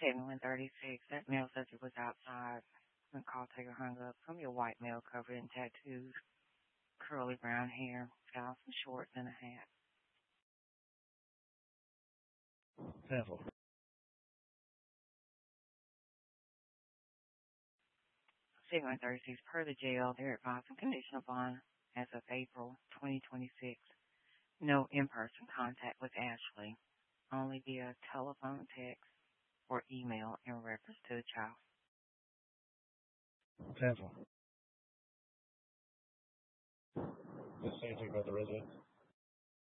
7136. That male subject was outside when call taker hung up. From your white male covered in tattoos, curly brown hair, got some shorts and a hat. Cancel. 7136. Per the jail, they're advising conditional bond as of April 2026. No in-person contact with Ashley. Only via telephone, text, or email in reference to the child. Cancel. The same thing about the resident.